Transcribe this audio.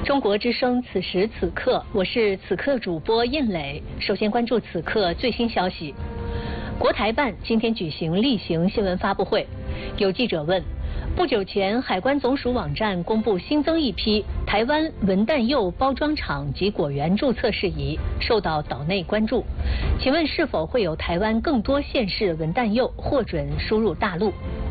中国之声此时此刻，我是此刻主播印磊。首先关注此刻最新消息。国台办今天举行例行新闻发布会，有记者问：不久前海关总署网站公布新增一批台湾文旦柚包装厂及果园注册事宜，受到岛内关注。请问是否会有台湾更多县市文旦柚获准输入大陆？